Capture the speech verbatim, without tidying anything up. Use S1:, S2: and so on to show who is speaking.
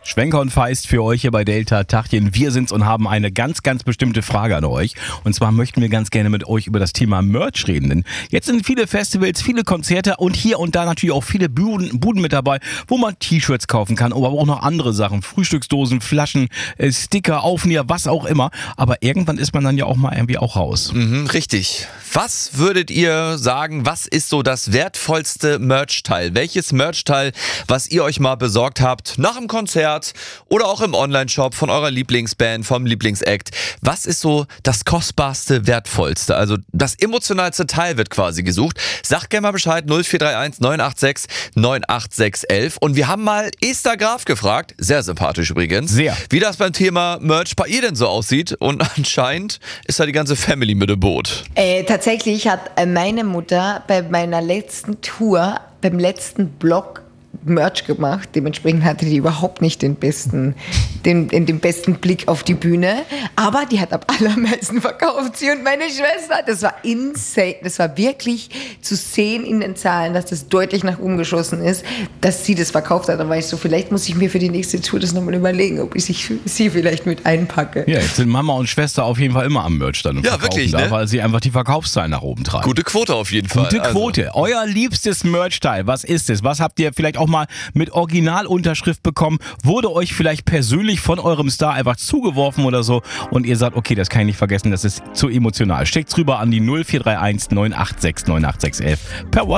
S1: Schwenker und Feist für euch hier bei Delta Tachchen. Wir sind's und haben eine ganz, ganz bestimmte Frage an euch. Und zwar möchten wir ganz gerne mit euch über das Thema Merch reden. Denn jetzt sind viele Festivals, viele Konzerte und hier und da natürlich auch viele Buden, Buden mit dabei, wo man T-Shirts kaufen kann, aber auch noch andere Sachen. Frühstücksdosen, Flaschen, äh, Sticker, Aufnäher, was auch immer. Aber irgendwann ist man dann ja auch mal irgendwie auch raus.
S2: Mhm, richtig. Was würdet ihr sagen, was ist so das wertvollste Merch-Teil? Welches Merch-Teil, was ihr euch mal besorgt habt, nach dem Konzert oder auch im Online-Shop von eurer Lieblingsband, vom Lieblingsact? Was ist so das kostbarste, wertvollste? Also das emotionalste Teil wird quasi gesucht. Sagt gerne mal Bescheid, null vier drei eins neun acht sechs neun acht sechs eins. Und wir haben mal Esther Graf gefragt, sehr sympathisch übrigens,
S1: Sehr.
S2: wie das beim Thema Merch bei ihr denn so aussieht. Und anscheinend ist da die ganze Family mit im Boot.
S3: Äh, tatsächlich hat äh, meine Mutter bei meiner letzten Tour, beim letzten Block Merch gemacht. Dementsprechend hatte die überhaupt nicht den besten, den, den besten Blick auf die Bühne. Aber die hat am allermeisten verkauft. Sie und meine Schwester. Das war insane. Das war wirklich zu sehen in den Zahlen, dass das deutlich nach oben geschossen ist, dass sie das verkauft hat. Da war ich so, vielleicht muss ich mir für die nächste Tour das nochmal überlegen, ob ich sie vielleicht mit einpacke.
S1: Ja, jetzt sind Mama und Schwester auf jeden Fall immer am Merch dann und
S2: Ja,
S1: verkaufen
S2: wirklich,
S1: da,
S2: ne?
S1: weil sie einfach die Verkaufszahlen nach oben treiben.
S2: Gute Quote auf jeden Fall.
S1: Gute Quote. Also. Euer liebstes Merch-Teil, was ist es? Was habt ihr vielleicht auch mal mit Originalunterschrift bekommen? Wurde euch vielleicht persönlich von eurem Star einfach zugeworfen oder so und ihr sagt, okay, das kann ich nicht vergessen, das ist zu emotional. Schickt's rüber an die null vier drei eins neun acht sechs neun acht sechs eins per WhatsApp.